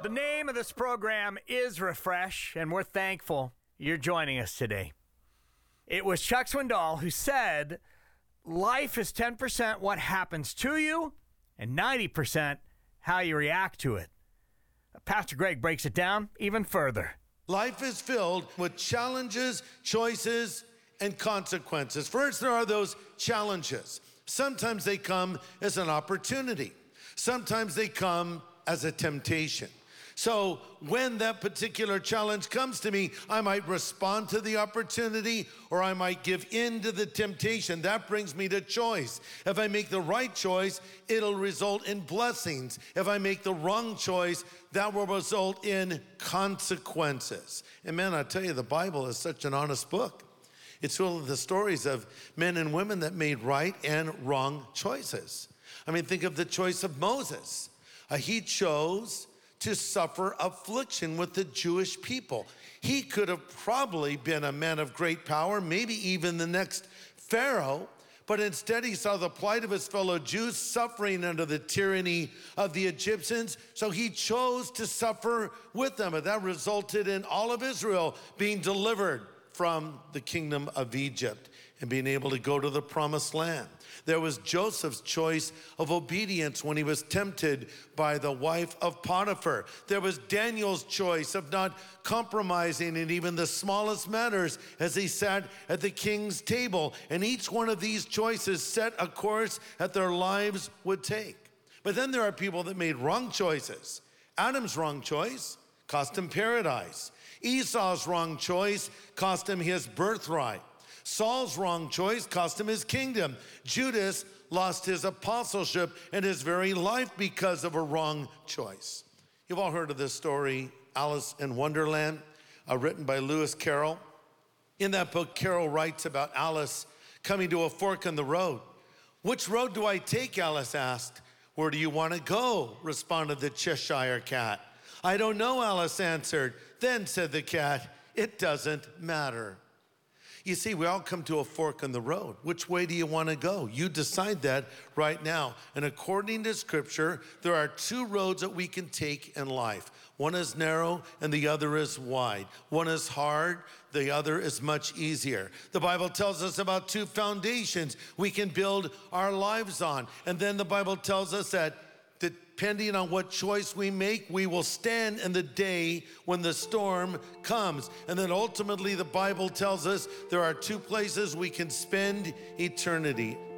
The name of this program is Refresh, and we're thankful you're joining us today. It was Chuck Swindoll who said, life is 10% what happens to you and 90% how you react to it. Pastor Greg breaks it down even further. Life is filled with challenges, choices, and consequences. First, there are those challenges. Sometimes they come as an opportunity. Sometimes they come as a temptation. So when that particular challenge comes to me, I might respond to the opportunity or I might give in to the temptation. That brings me to choice. If I make the right choice, it'll result in blessings. If I make the wrong choice, that will result in consequences. And man, I tell you, the Bible is such an honest book. It's full of the stories of men and women that made right and wrong choices. I mean, think of the choice of Moses. He chose to suffer affliction with the Jewish people. He could have probably been a man of great power, maybe even the next Pharaoh, but instead he saw the plight of his fellow Jews suffering under the tyranny of the Egyptians, so he chose to suffer with them, and that resulted in all of Israel being delivered from the kingdom of Egypt and being able to go to the promised land. There was Joseph's choice of obedience when he was tempted by the wife of Potiphar. There was Daniel's choice of not compromising in even the smallest matters as he sat at the king's table. And each one of these choices set a course that their lives would take. But then there are people that made wrong choices. Adam's wrong choice cost him paradise. Esau's wrong choice cost him his birthright. Saul's wrong choice cost him his kingdom. Judas lost his apostleship and his very life because of a wrong choice. You've all heard of this story, Alice in Wonderland, written by Lewis Carroll. In that book, Carroll writes about Alice coming to a fork in the road. "Which road do I take?" Alice asked. "Where do you want to go?" responded the Cheshire Cat. "I don't know," Alice answered. "Then," said the cat, "it doesn't matter." You see, we all come to a fork in the road. Which way do you want to go? You decide that right now. And according to Scripture, there are two roads that we can take in life. One is narrow and the other is wide. One is hard, the other is much easier. The Bible tells us about two foundations we can build our lives on. And then the Bible tells us that depending on what choice we make, we will stand in the day when the storm comes. And then ultimately, the Bible tells us there are two places we can spend eternity.